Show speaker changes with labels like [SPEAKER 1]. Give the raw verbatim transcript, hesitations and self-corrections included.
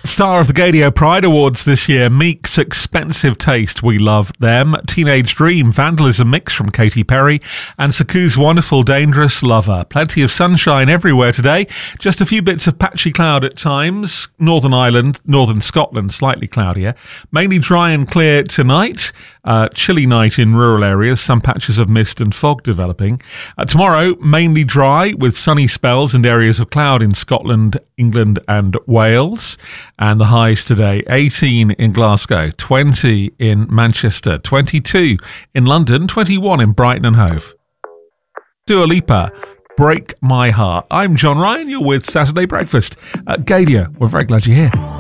[SPEAKER 1] Star of the Gaydio Pride Awards this year, Meek's Expensive Taste, We Love Them, Teenage Dream, Vandalism Mix from Katy Perry, and Saku's Wonderful Dangerous Lover. Plenty of sunshine everywhere today, just a few bits of patchy cloud at times. Northern Ireland, northern Scotland, slightly cloudier. Mainly dry and clear tonight. Uh, chilly night in rural areas, some patches of mist and fog developing. Uh, tomorrow, mainly dry with sunny spells and areas of cloud in Scotland, England and Wales. And the highs today, eighteen in Glasgow, twenty in Manchester, twenty-two in London, twenty-one in Brighton and Hove. Dua Lipa, Break My Heart. I'm John Ryan, you're with Saturday Breakfast at Gaydio. We're very glad you're here.